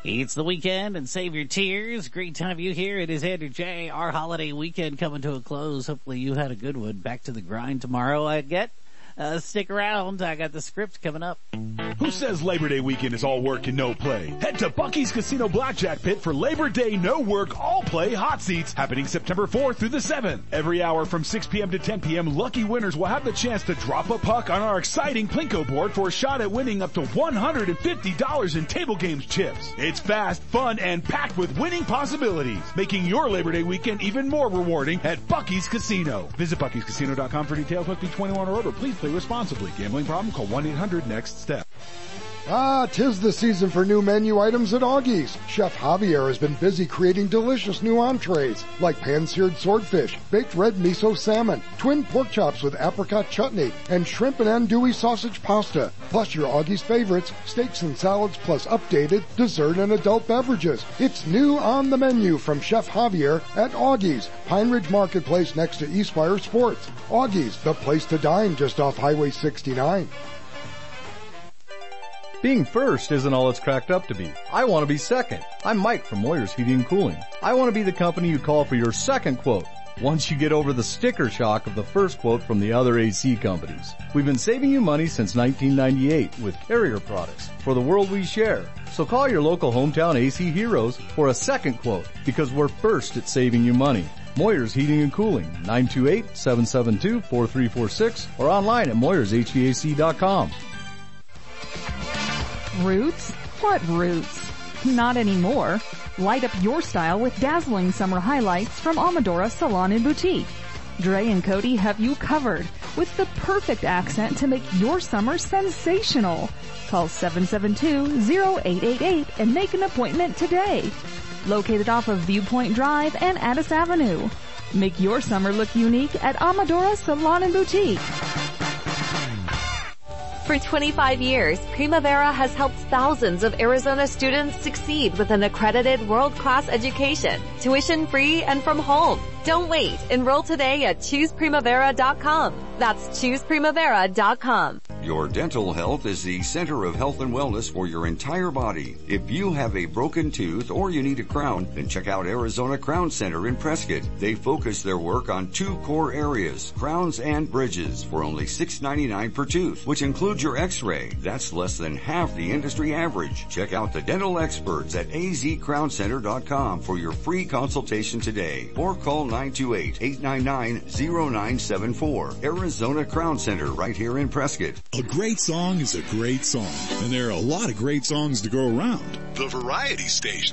It's the weekend and save your tears. Great time you here. It is Andrew J. Our holiday weekend coming to a close. Hopefully you had a good one. Back to the grind tomorrow, I get. Stick around. I got the script coming up. Who says Labor Day weekend is all work and no play? Head to Bucky's Casino Blackjack Pit for Labor Day no work, all play hot seats happening September 4th through the 7th. Every hour from 6 p.m. to 10 p.m., lucky winners will have the chance to drop a puck on our exciting Plinko board for a shot at winning up to $150 in table games chips. It's fast, fun, and packed with winning possibilities, making your Labor Day weekend even more rewarding at Bucky's Casino. Visit Bucky'sCasino.com for details. Must be 21 or older. Please play responsibly. Gambling problem? Call 1-800-NEXT-STEP. Tis the season for new menu items at Augie's. Chef Javier has been busy creating delicious new entrees like pan-seared swordfish, baked red miso salmon, twin pork chops with apricot chutney, and shrimp and andouille sausage pasta. Plus your Augie's favorites, steaks and salads, plus updated dessert and adult beverages. It's new on the menu from Chef Javier at Augie's, Pine Ridge Marketplace next to Eastfire Sports. Augie's, the place to dine just off Highway 69. Being first isn't all it's cracked up to be. I want to be second. I'm Mike from Moyer's Heating and Cooling. I want to be the company you call for your second quote once you get over the sticker shock of the first quote from the other AC companies. We've been saving you money since 1998 with Carrier products for the world we share. So call your local hometown AC heroes for a second quote because we're first at saving you money. Moyer's Heating and Cooling, 928-772-4346 or online at MoyersHVAC.com. Roots? What roots? Not anymore. Light up your style with dazzling summer highlights from Amadora Salon and Boutique. Dre and Cody have you covered with the perfect accent to make your summer sensational. Call 772-0888 and make an appointment today. Located off of Viewpoint Drive and Addis Avenue. Make your summer look unique at Amadora Salon and Boutique. For 25 years, Primavera has helped thousands of Arizona students succeed with an accredited world-class education, tuition-free and from home. Don't wait. Enroll today at ChoosePrimavera.com. That's ChoosePrimavera.com. Your dental health is the center of health and wellness for your entire body. If you have a broken tooth or you need a crown, then check out Arizona Crown Center in Prescott. They focus their work on two core areas, crowns and bridges, for only $6.99 per tooth, which includes your x-ray. That's less than half the industry average. Check out the dental experts at azcrowncenter.com for your free consultation today, or call 928-899-0974. Arizona Crown Center right here in Prescott. A great song is a great song, and there are a lot of great songs to go around. The Variety Station